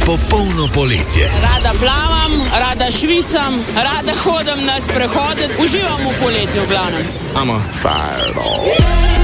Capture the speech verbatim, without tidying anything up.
popolno poletje. Rada plavam, rada švicam, rada hodim na sprehode, uživam v poletju v glavnem. I'm a fireball.